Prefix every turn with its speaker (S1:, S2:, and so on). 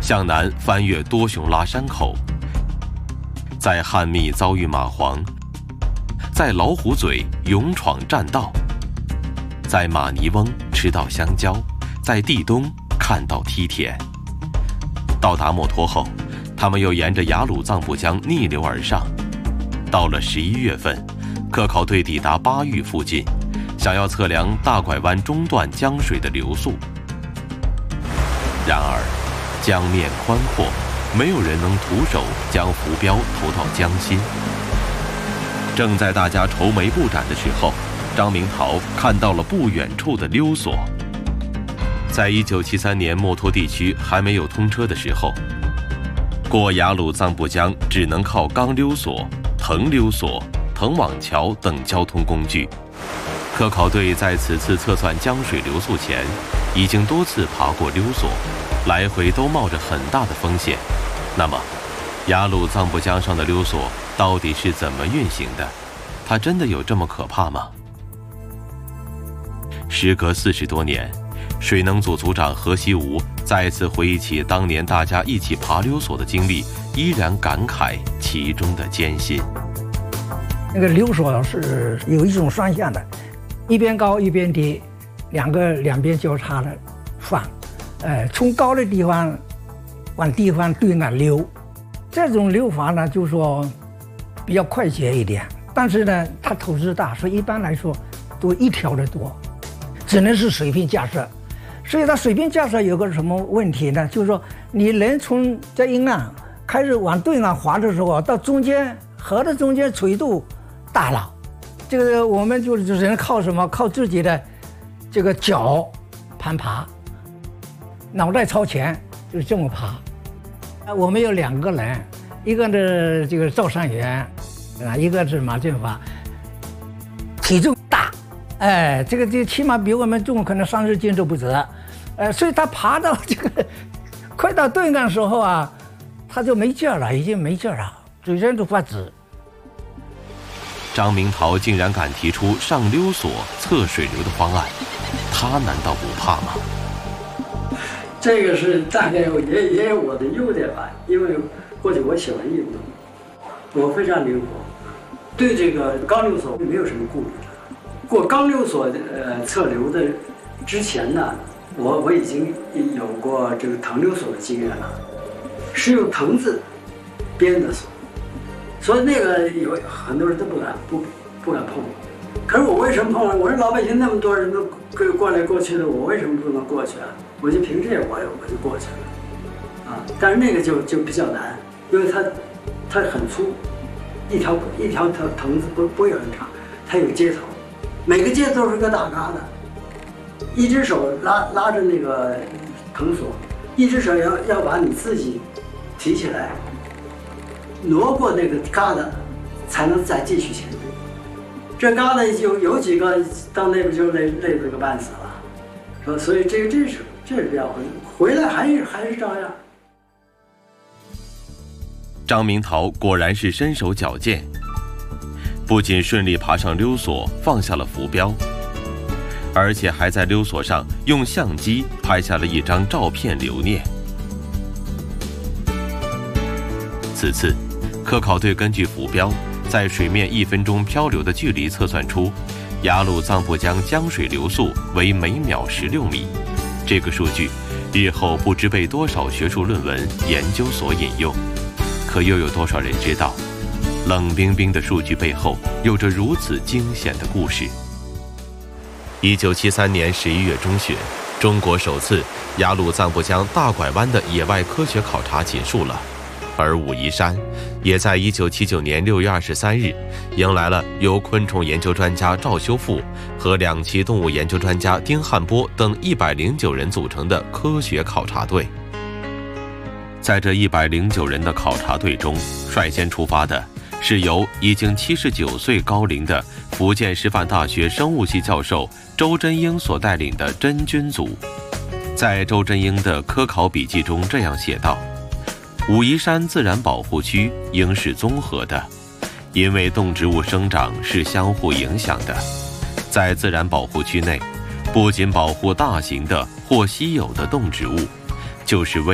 S1: 向南翻越多雄拉山口，在汉密遭遇蚂蟥，在老虎嘴勇闯栈道，在马尼翁吃到香蕉，在地东看到梯田。到达墨脱后，他们又沿着雅鲁藏布江逆流而上。到了11月份，科考队抵达巴育附近，想要测量大拐弯中段江水的流速。然而，江面宽阔，没有人能徒手将浮标投到江心。正在大家愁眉不展的时候，张明桃看到了不远处的溜索。在1973年墨脱地区还没有通车的时候，过雅鲁藏布江只能靠钢溜索、藤溜索、藤网桥等交通工具。科考队在此次测算江水流速前，已经多次爬过溜索，来回都冒着很大的风险。那么，雅鲁藏布江上的溜索到底是怎么运行的？它真的有这么可怕吗？时隔40多年，水能组组长何西吴再次回忆起当年大家一起爬溜索的经历，依然感慨其中的艰辛。
S2: 那个溜索是有一种双向的，一边高一边低，两边交叉的放，从高的地方往地方对岸溜。这种溜法呢，就是说比较快捷一点，但是呢，它投资大，所以一般来说都一条的多，只能是水平架设。所以它水平架设有个什么问题呢？就是说你人从这阴岸开始往对岸滑的时候，到中间河的中间垂度大了，这个我们就只能靠什么？靠自己的这个脚攀爬，脑袋朝前，就是这么爬。我们有2个人，一个呢这个赵尚元，一个是马振华，体重大，这个起码比我们重，可能30斤都不止，所以他爬到这个快到对岸的时候啊，他就没劲儿了，已经没劲儿了，嘴唇都发紫。
S1: 张明桃竟然敢提出上溜索测水流的方案，他难道不怕吗？
S3: 这个是大概也有我的优点吧，因为过去我喜欢运动，我非常灵活，对这个钢溜索没有什么顾虑。过钢溜索测流的之前呢，我已经有过这个藤溜索的经验了，是用藤子编的索，所以那个有很多人都不敢碰。可是我为什么碰了？我说老百姓那么多人都过来过去的，我为什么不能过去啊？我就凭这我就过去了，啊！但是那个就比较难，因为它很粗，一条藤子不会很长，它有接头，每个接头是个大疙瘩，一只手拉着那个藤索，一只手要把你自己提起来，挪过那个疙瘩，才能再继续前进。这疙瘩有几个到那边就累得个半死了，所以这是比较回来还是照样。
S1: 张明桃果然是身手矫健，不仅顺利爬上溜索，放下了浮标，而且还在溜索上用相机拍下了一张照片留念。此次，科考队根据浮标，在水面1分钟漂流的距离测算出，雅鲁藏布江江水流速为每秒16米。这个数据，日后不知被多少学术论文研究所引用。可又有多少人知道，冷冰冰的数据背后有着如此惊险的故事？1973年11月中旬，中国首次雅鲁藏布江大拐弯的野外科学考察结束了，而武夷山也在1979年6月23日迎来了由昆虫研究专家赵修复和2栖动物研究专家丁汉波等109人组成的科学考察队。在这109人的考察队中，率先出发的是由已经79岁高龄的福建师范大学生物系教授周真英所带领的真菌组。在周真英的科考笔记中这样写道：武夷山自然保护区应是综合的，因为动植物生长是相互影响的。在自然保护区内，不仅保护大型的或稀有的动植物，就是为